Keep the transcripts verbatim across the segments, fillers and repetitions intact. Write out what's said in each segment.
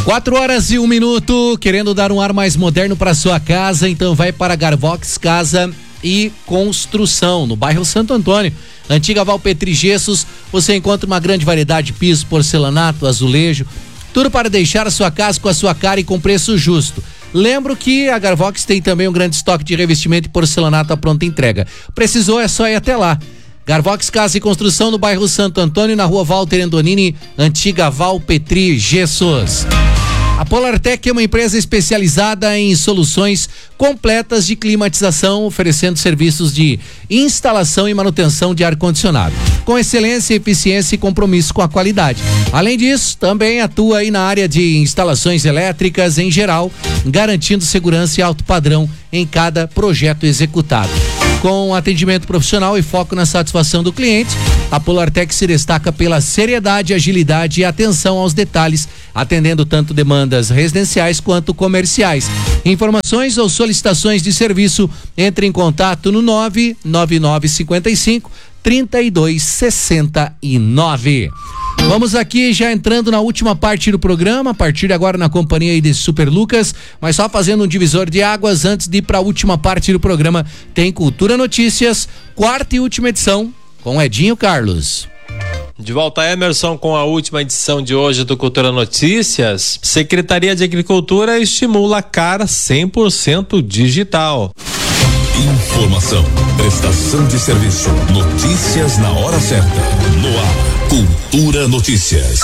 Quatro horas e um minuto, querendo dar um ar mais moderno para sua casa, então vai para Garvox Casa e Construção, no bairro Santo Antônio. Antiga Valpetri Gessos, você encontra uma grande variedade de piso, porcelanato, azulejo, tudo para deixar a sua casa com a sua cara e com preço justo. Lembro que a Garvox tem também um grande estoque de revestimento e porcelanato à pronta entrega. Precisou, é só ir até lá. Garvox Casa e Construção, no bairro Santo Antônio, na rua Walter Andonini, antiga Valpetri Gessos. A Polartec é uma empresa especializada em soluções completas de climatização, oferecendo serviços de instalação e manutenção de ar-condicionado, com excelência, eficiência e compromisso com a qualidade. Além disso, também atua aí na área de instalações elétricas em geral, garantindo segurança e alto padrão em cada projeto executado. Com atendimento profissional e foco na satisfação do cliente, a Polartec se destaca pela seriedade, agilidade e atenção aos detalhes, atendendo tanto demandas residenciais quanto comerciais. Informações ou solicitações de serviço, entre em contato no nove nove nove cinco cinco, três dois seis nove. Vamos aqui já entrando na última parte do programa, a partir de agora na companhia aí de Super Lucas, mas só fazendo um divisor de águas antes de ir para a última parte do programa. Tem Cultura Notícias, quarta e última edição, com Edinho Carlos. De volta, Emerson, com a última edição de hoje do Cultura Notícias. Secretaria de Agricultura estimula C A R cem por cento digital. Informação, prestação de serviço, notícias na hora certa. No ar, Cultura Notícias.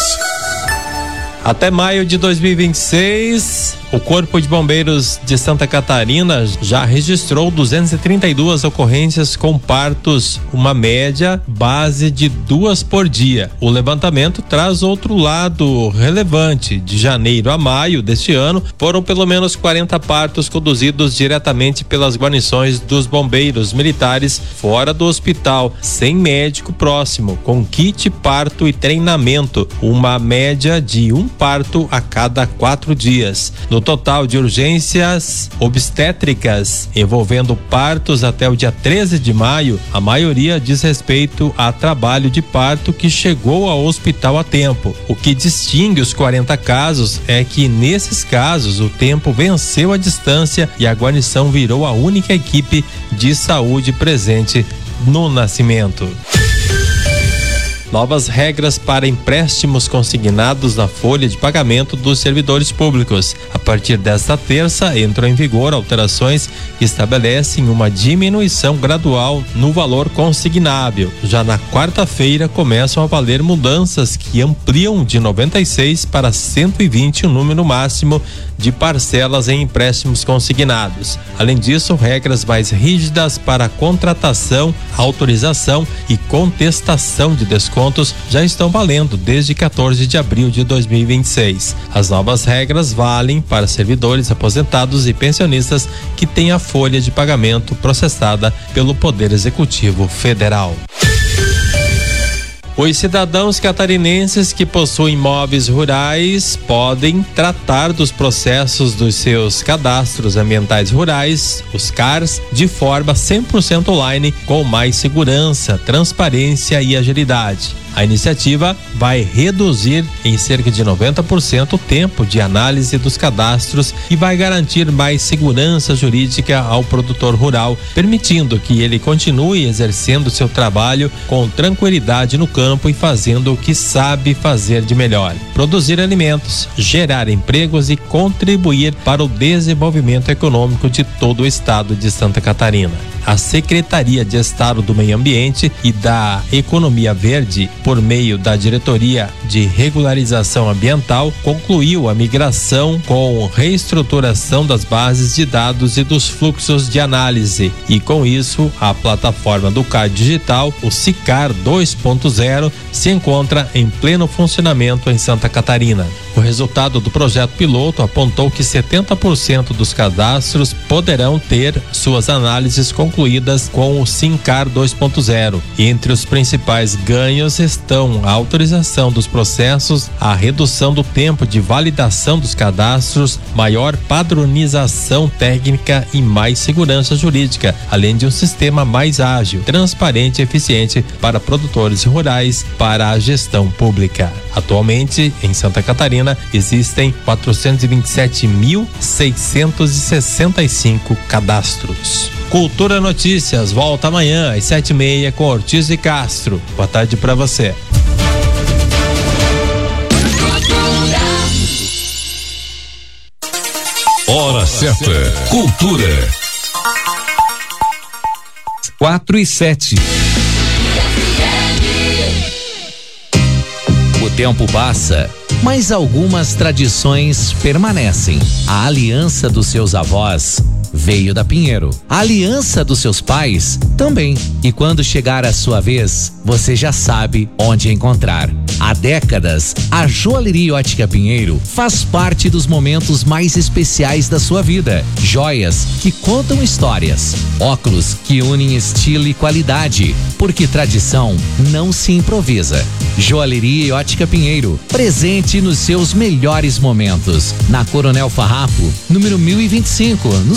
Até maio de dois mil e vinte e seis, o Corpo de Bombeiros de Santa Catarina já registrou duzentas e trinta e duas ocorrências com partos, uma média base de duas por dia. O levantamento traz outro lado relevante. De janeiro a maio deste ano, foram pelo menos quarenta partos conduzidos diretamente pelas guarnições dos bombeiros militares fora do hospital, sem médico próximo, com kit parto e treinamento, uma média de um parto a cada quatro dias. No total de urgências obstétricas envolvendo partos até o dia treze de maio, a maioria diz respeito a trabalho de parto que chegou ao hospital a tempo. O que distingue os quarenta casos é que nesses casos o tempo venceu a distância e a guarnição virou a única equipe de saúde presente no nascimento. Novas regras para empréstimos consignados na folha de pagamento dos servidores públicos. A partir desta terça, entram em vigor alterações que estabelecem uma diminuição gradual no valor consignável. Já na quarta-feira, começam a valer mudanças que ampliam de noventa e seis para cento e vinte o número máximo de parcelas em empréstimos consignados. Além disso, regras mais rígidas para contratação, autorização e contestação de descontos já estão valendo desde quatorze de abril de dois mil e vinte e seis. As novas regras valem para servidores aposentados e pensionistas que têm a folha de pagamento processada pelo Poder Executivo Federal. Os cidadãos catarinenses que possuem imóveis rurais podem tratar dos processos dos seus cadastros ambientais rurais, os C A Rs, de forma cem por cento online, com mais segurança, transparência e agilidade. A iniciativa vai reduzir em cerca de noventa por cento o tempo de análise dos cadastros e vai garantir mais segurança jurídica ao produtor rural, permitindo que ele continue exercendo seu trabalho com tranquilidade no campo e fazendo o que sabe fazer de melhor: produzir alimentos, gerar empregos e contribuir para o desenvolvimento econômico de todo o estado de Santa Catarina. A Secretaria de Estado do Meio Ambiente e da Economia Verde, por meio da Diretoria de Regularização Ambiental, concluiu a migração com reestruturação das bases de dados e dos fluxos de análise, e com isso a plataforma do C A R Digital, o SICAR dois ponto zero, se encontra em pleno funcionamento em Santa Catarina. O resultado do projeto piloto apontou que setenta por cento dos cadastros poderão ter suas análises concluídas concluídas com o SINCAR dois ponto zero. Entre os principais ganhos estão a autorização dos processos, a redução do tempo de validação dos cadastros, maior padronização técnica e mais segurança jurídica, além de um sistema mais ágil, transparente e eficiente para produtores rurais para a gestão pública. Atualmente, em Santa Catarina, existem quatrocentos e vinte e sete mil seiscentos e sessenta e cinco cadastros. Cultura Notícias volta amanhã às sete e meia com Ortiz e Castro. Boa tarde para você. Hora certa. Cultura. Quatro e sete. O tempo passa, mas algumas tradições permanecem. A aliança dos seus avós veio da Pinheiro. A aliança dos seus pais também. E quando chegar a sua vez, você já sabe onde encontrar. Há décadas, a Joalheria Ótica Pinheiro faz parte dos momentos mais especiais da sua vida. Joias que contam histórias. Óculos que unem estilo e qualidade. Porque tradição não se improvisa. Joalheria Ótica Pinheiro, presente nos seus melhores momentos. Na Coronel Farrapo, número mil e vinte e cinco, no